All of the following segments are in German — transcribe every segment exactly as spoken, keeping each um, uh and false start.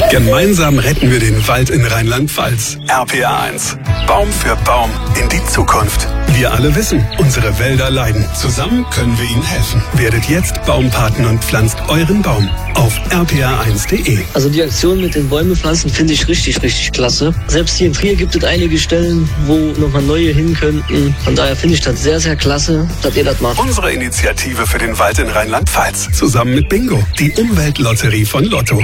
Gemeinsam retten wir den Wald in Rheinland-Pfalz. R P R eins. Baum für Baum in die Zukunft. Wir alle wissen, unsere Wälder leiden. Zusammen können wir ihnen helfen. Werdet jetzt Baumpaten und pflanzt euren Baum auf r p r eins punkt d e. Also die Aktion mit den Bäume pflanzen finde ich richtig, richtig klasse. Selbst hier in Trier gibt es einige Stellen, wo nochmal neue hin könnten. Von daher finde ich das sehr, sehr klasse, dass ihr das macht. Unsere Initiative für den Wald in Rheinland-Pfalz. Zusammen mit Bingo, die Umweltlotterie von Lotto.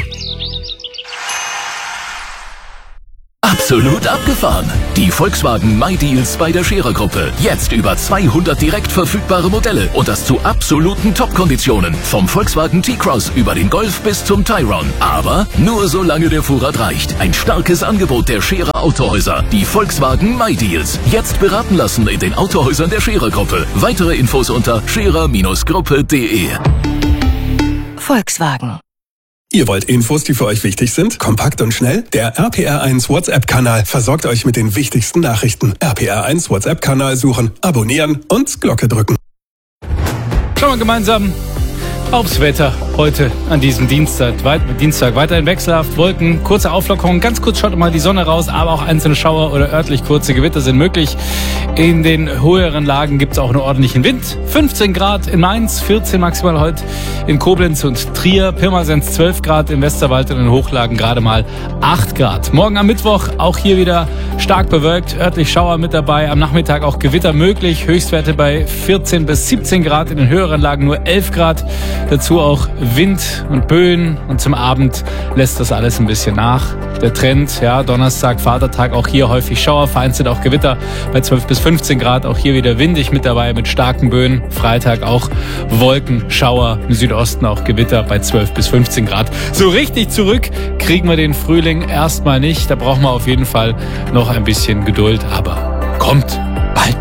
Absolut abgefahren. Die Volkswagen MyDeals bei der Scherer-Gruppe. Jetzt über zweihundert direkt verfügbare Modelle und das zu absoluten Top-Konditionen. Vom Volkswagen T-Cross über den Golf bis zum Tyrone. Aber nur solange der Vorrat reicht. Ein starkes Angebot der Scherer Autohäuser. Die Volkswagen MyDeals. Jetzt beraten lassen in den Autohäusern der Scherer-Gruppe. Weitere Infos unter scherer Gruppe punkt de. Volkswagen. Ihr wollt Infos, die für euch wichtig sind? Kompakt und schnell? Der R P R eins WhatsApp-Kanal versorgt euch mit den wichtigsten Nachrichten. R P R eins WhatsApp-Kanal suchen, abonnieren und Glocke drücken. Schauen wir gemeinsam aufs Wetter heute an diesem Dienstag. Weit, Dienstag weiterhin wechselhaft, Wolken, kurze Auflockerungen. Ganz kurz schaut mal die Sonne raus, aber auch einzelne Schauer oder örtlich kurze Gewitter sind möglich. In den höheren Lagen gibt es auch einen ordentlichen Wind. fünfzehn Grad in Mainz, vierzehn maximal heute in Koblenz und Trier. Pirmasens zwölf Grad, im Westerwald und in den Hochlagen gerade mal acht Grad. Morgen am Mittwoch auch hier wieder stark bewölkt, örtlich Schauer mit dabei. Am Nachmittag auch Gewitter möglich. Höchstwerte bei vierzehn bis siebzehn Grad, in den höheren Lagen nur elf Grad. Dazu auch Wind und Böen und zum Abend lässt das alles ein bisschen nach. Der Trend, ja, Donnerstag, Vatertag, auch hier häufig Schauer, vereinzelt auch Gewitter bei zwölf bis fünfzehn Grad, auch hier wieder windig mit dabei mit starken Böen. Freitag auch Wolken, Schauer, im Südosten auch Gewitter bei zwölf bis fünfzehn Grad. So richtig zurück kriegen wir den Frühling erstmal nicht, da brauchen wir auf jeden Fall noch ein bisschen Geduld, aber kommt bald.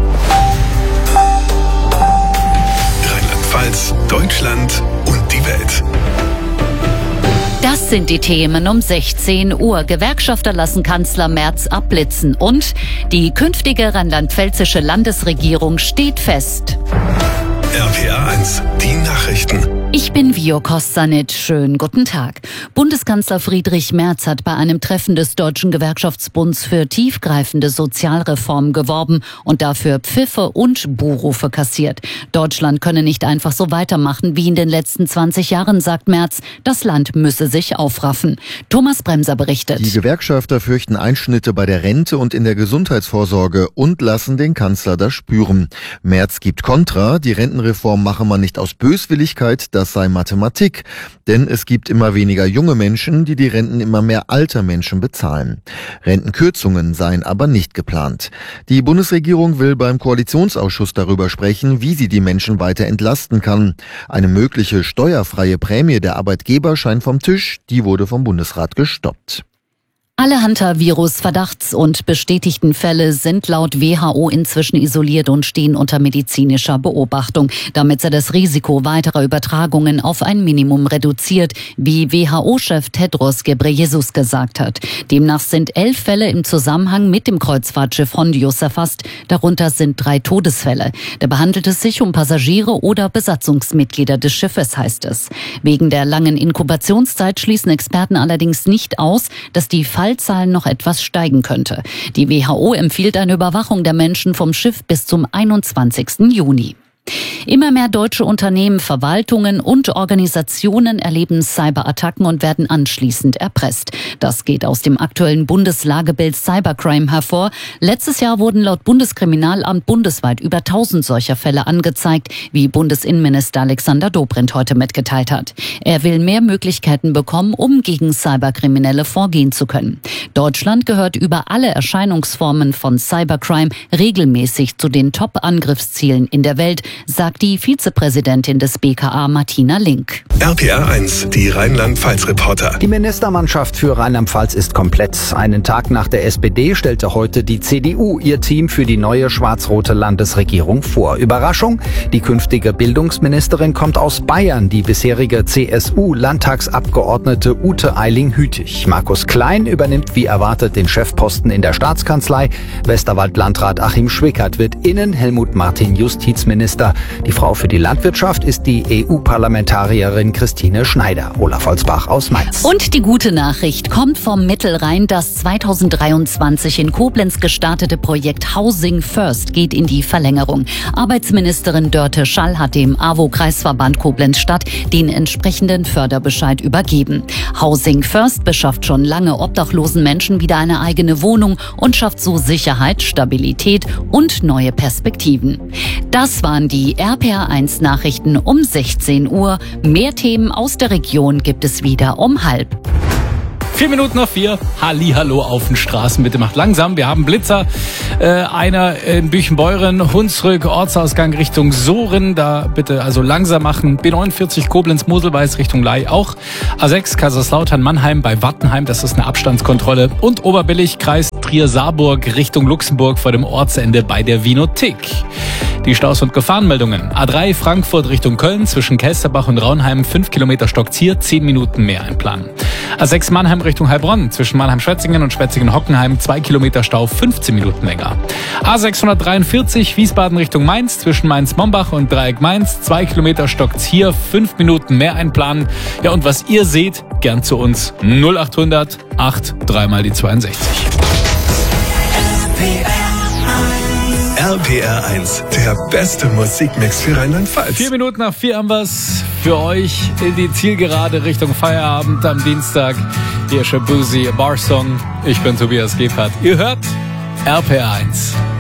Rheinland-Pfalz, Deutschland und die Welt. Das sind die Themen um sechzehn Uhr. Gewerkschafter lassen Kanzler Merz abblitzen und die künftige rheinland-pfälzische Landesregierung steht fest. R P R eins, die Nachrichten. Ich bin Vio Kostanic. Schönen guten Tag. Bundeskanzler Friedrich Merz hat bei einem Treffen des Deutschen Gewerkschaftsbunds für tiefgreifende Sozialreformen geworben und dafür Pfiffe und Buhrufe kassiert. Deutschland könne nicht einfach so weitermachen wie in den letzten zwanzig Jahren, sagt Merz. Das Land müsse sich aufraffen. Thomas Bremser berichtet. Die Gewerkschafter fürchten Einschnitte bei der Rente und in der Gesundheitsvorsorge und lassen den Kanzler das spüren. Merz gibt Kontra. Die Rentenreform mache man nicht aus Böswilligkeit, das sei Mathematik. Denn es gibt immer weniger junge Menschen, die die Renten immer mehr alter Menschen bezahlen. Rentenkürzungen seien aber nicht geplant. Die Bundesregierung will beim Koalitionsausschuss darüber sprechen, wie sie die Menschen weiter entlasten kann. Eine mögliche steuerfreie Prämie der Arbeitgeber scheint vom Tisch. Die wurde vom Bundesrat gestoppt. Alle Hantavirus-Verdachts- und bestätigten Fälle sind laut W H O inzwischen isoliert und stehen unter medizinischer Beobachtung. Damit sei das Risiko weiterer Übertragungen auf ein Minimum reduziert, wie W H O-Chef Tedros Ghebreyesus gesagt hat. Demnach sind elf Fälle im Zusammenhang mit dem Kreuzfahrtschiff Hondius erfasst. Darunter sind drei Todesfälle. Da handelt es sich um Passagiere oder Besatzungsmitglieder des Schiffes, heißt es. Wegen der langen Inkubationszeit schließen Experten allerdings nicht aus, dass die Fallzahlen noch etwas steigen könnte. Die W H O empfiehlt eine Überwachung der Menschen vom Schiff bis zum einundzwanzigsten Juni. Immer mehr deutsche Unternehmen, Verwaltungen und Organisationen erleben Cyberattacken und werden anschließend erpresst. Das geht aus dem aktuellen Bundeslagebild Cybercrime hervor. Letztes Jahr wurden laut Bundeskriminalamt bundesweit über tausend solcher Fälle angezeigt, wie Bundesinnenminister Alexander Dobrindt heute mitgeteilt hat. Er will mehr Möglichkeiten bekommen, um gegen Cyberkriminelle vorgehen zu können. Deutschland gehört über alle Erscheinungsformen von Cybercrime regelmäßig zu den Top-Angriffszielen in der Welt, sagt die Vizepräsidentin des B K A Martina Link. R P R eins, die Rheinland-Pfalz-Reporter. Die Ministermannschaft für Rheinland-Pfalz ist komplett. Einen Tag nach der S P D stellte heute die C D U ihr Team für die neue schwarz-rote Landesregierung vor. Überraschung, die künftige Bildungsministerin kommt aus Bayern, die bisherige C S U-Landtagsabgeordnete Ute Eiling-Hütig. Markus Klein übernimmt wie erwartet den Chefposten in der Staatskanzlei. Westerwald-Landrat Achim Schwickert wird Innen, Helmut Martin Justizminister. Die Frau für die Landwirtschaft ist die E U-Parlamentarierin Christine Schneider. Olaf Holzbach aus Mainz. Und die gute Nachricht kommt vom Mittelrhein. Das zweitausenddreiundzwanzig in Koblenz gestartete Projekt Housing First geht in die Verlängerung. Arbeitsministerin Dörte Schall hat dem A W O-Kreisverband Koblenz-Stadt den entsprechenden Förderbescheid übergeben. Housing First beschafft schon lange obdachlosen Menschen wieder eine eigene Wohnung und schafft so Sicherheit, Stabilität und neue Perspektiven. Das waren die R P R eins Nachrichten um sechzehn Uhr. Mehr Themen aus der Region gibt es wieder um halb. Vier Minuten nach vier. Hallihallo auf den Straßen. Bitte macht langsam. Wir haben Blitzer. Äh, einer in Büchenbeuren, Hunsrück, Ortsausgang Richtung Sohren. Da bitte also langsam machen. B neunundvierzig Koblenz-Moselweiß Richtung Ley auch. A sechs Kaiserslautern-Mannheim bei Wattenheim. Das ist eine Abstandskontrolle. Und Oberbillig, Kreis Trier-Saarburg Richtung Luxemburg vor dem Ortsende bei der Vinothek. Die Staus- und Gefahrenmeldungen. A drei Frankfurt Richtung Köln zwischen Kelsterbach und Raunheim fünf Kilometer Stockzier, zehn Minuten mehr einplanen. A sechs Mannheim Richtung Heilbronn zwischen Mannheim-Schwetzingen und Schwetzingen-Hockenheim zwei Kilometer Stau, fünfzehn Minuten länger. A sechshundertdreiundvierzig Wiesbaden Richtung Mainz zwischen Mainz-Mombach und Dreieck Mainz zwei Kilometer Stockzier, fünf Minuten mehr einplanen. Ja, und was ihr seht, gern zu uns null achthundert acht drei mal die zweiundsechzig. R P R eins, der beste Musikmix für Rheinland-Pfalz. Vier Minuten nach vier haben wir's für euch in die Zielgerade Richtung Feierabend am Dienstag. Hier Shabuzi, A Bar Song. Ich bin Tobias Gebhardt. Ihr hört R P R eins.